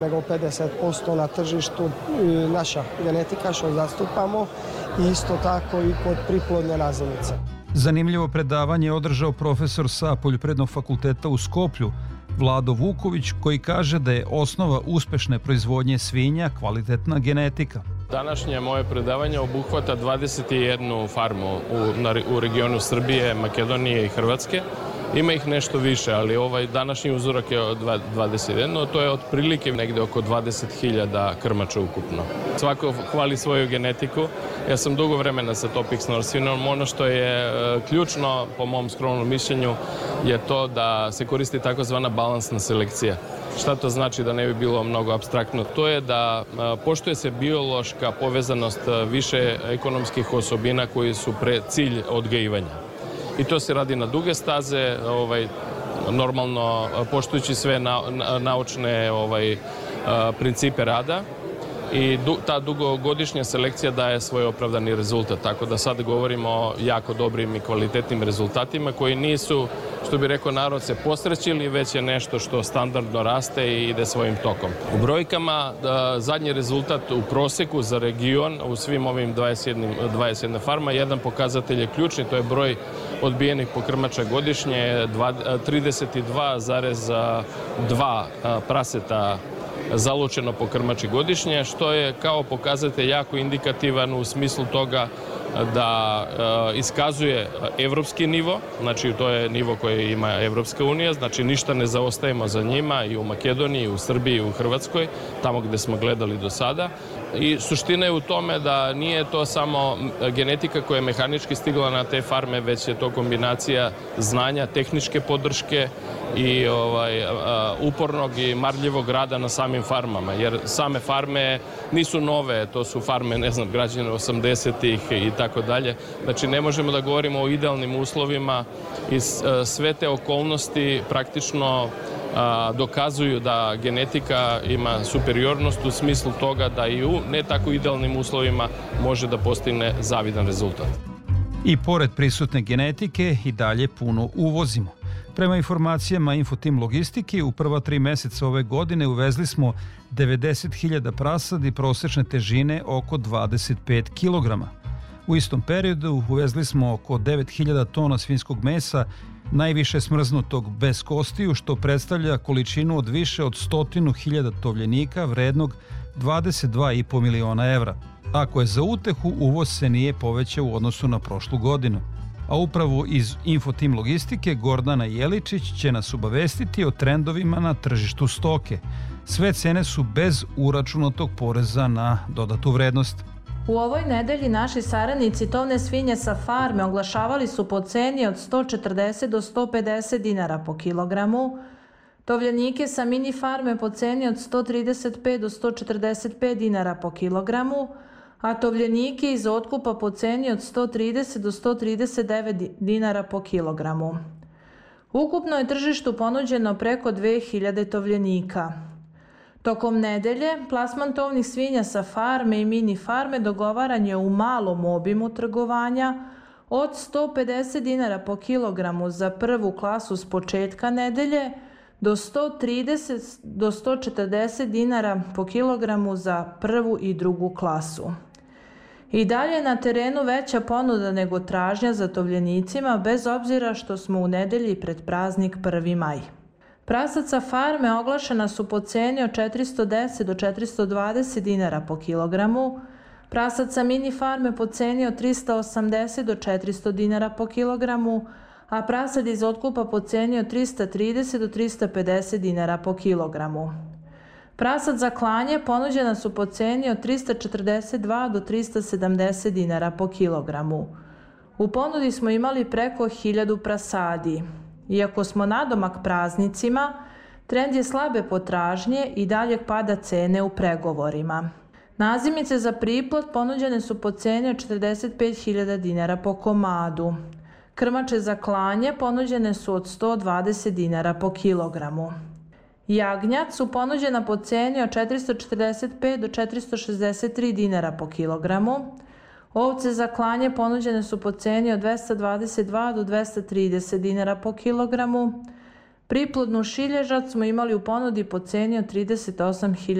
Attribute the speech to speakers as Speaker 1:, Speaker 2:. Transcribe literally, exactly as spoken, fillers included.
Speaker 1: nego pedeset posto na tržištu naša genetika što zastupamo i isto tako i kod priplodne razinice.
Speaker 2: Zanimljivo predavanje je održao profesor sa Poljoprivrednog fakulteta u Skoplju, Vlado Vuković, koji kaže da je osnova uspešne proizvodnje svinja kvalitetna genetika.
Speaker 3: Današnje moje predavanje obuhvata dvadeset jednu farmu u, na, u regionu Srbije, Makedonije i Hrvatske. Ima ih nešto više, ali ovaj današnji uzorak je od dvadeset jedan, to je otprilike negde oko dvadeset hiljada krmača ukupno. Svako hvali svoju genetiku. Ja sam dugo vremena sa Topic Norsinom. Ono što je ključno, po mom skromnom mišljenju, je to da se koristi takozvana balansna selekcija. Šta to znači, da ne bi bilo mnogo apstraktno? To je da poštuje se biološka povezanost više ekonomskih osobina koji su pre cilj odgajivanja. I to se radi na duge staze, ovaj, normalno poštujući sve na, na, naučne ovaj, a, principe rada. I du, ta dugogodišnja selekcija daje svoj opravdani rezultat. Tako da sad govorimo o jako dobrim i kvalitetnim rezultatima koji nisu, što bi rekao narod, se posrećili, već je nešto što standardno raste i ide svojim tokom. U brojkama da, zadnji rezultat u proseku za region u svim ovim dvadeset jedna farma, jedan pokazatelj je ključni, to je broj odbijenih pokrmača godišnje, trideset dva zarez dva praseta zalučeno po krmači godišnje, što je kao pokazatelj jako indikativan u smislu toga da e, iskazuje evropski nivo, znači to je nivo koje ima Evropska unija, znači ništa ne zaostajemo za njima i u Makedoniji, i u Srbiji, i u Hrvatskoj, tamo gde smo gledali do sada. I suština je u tome da nije to samo genetika koja je mehanički stigla na te farme, već je to kombinacija znanja, tehničke podrške i ovaj, upornog i marljivog rada na samim farmama, jer same farme nisu nove, to su farme, ne znam, građene osamdesetih i tako dalje. Znači ne možemo da govorimo o idealnim uslovima i sve te okolnosti praktično a, dokazuju da genetika ima superiornost u smislu toga da i u ne tako idealnim uslovima može da postigne zavidan rezultat.
Speaker 2: I pored prisutne genetike i dalje puno uvozimo. Prema informacijama Infotim Logistike, u prva tri meseca ove godine uvezli smo devedeset hiljada prasadi prosečne težine oko dvadeset pet kilograma. U istom periodu uvezli smo oko devet hiljada tona svinjskog mesa, najviše smrznutog bez kostiju, što predstavlja količinu od više od stotinu hiljada tovljenika vrednog dvadeset dva i po miliona evra. Ako je za utehu, uvoz se nije povećao u odnosu na prošlu godinu. A upravo iz Infotim Logistike Gordana Jeličić će nas obavestiti o trendovima na tržištu stoke. Sve cene su bez uračunatog poreza na dodatu vrednost.
Speaker 4: U ovoj nedelji naši saradnici tovne svinje sa farme oglašavali su po ceni od sto četrdeset do sto pedeset dinara po kilogramu, tovljenike sa mini farme po ceni od sto trideset pet do sto četrdeset pet dinara po kilogramu, a tovljenike iz otkupa po ceni od sto trideset do sto trideset devet dinara po kilogramu. Ukupno je tržištu ponuđeno preko dve hiljade tovljenika. Tokom nedelje, plasman tovnih svinja sa farme i mini farme dogovaran je u malom obimu trgovanja od sto pedeset dinara po kilogramu za prvu klasu s početka nedelje do sto trideset do sto četrdeset dinara po kilogramu za prvu i drugu klasu. I dalje je na terenu veća ponuda nego tražnja za tovljenicima, bez obzira što smo u nedelji pred praznik prvi maj. Prasad sa farme oglašena su po ceni od četiristo deset do četiristo dvadeset dinara po kilogramu, prasad sa mini farme po ceni od trista osamdeset do četiristo dinara po kilogramu, a prasad iz otkupa po ceni od trista trideset do trista pedeset dinara po kilogramu. Prasad za klanje ponuđena su po ceni od trista četrdeset dva do trista sedamdeset dinara po kilogramu. U ponudi smo imali preko hiljadu prasadi. Iako smo nadomak praznicima, trend je slabe potražnje i daljeg pada cene u pregovorima. Nazimice za priplod ponuđene su po ceni od četrdeset pet hiljada dinara po komadu. Krmače za klanje ponuđene su od sto dvadeset dinara po kilogramu. Jagnjad su ponuđena po ceni od četiristo četrdeset pet do četiristo šezdeset tri dinara po kilogramu. Ovce za klanje ponuđene su po ceni od dvesta dvadeset dva do dvesta trideset dinara po kilogramu. Priplodnu šilježac smo imali u ponudi po ceni od trideset osam hiljada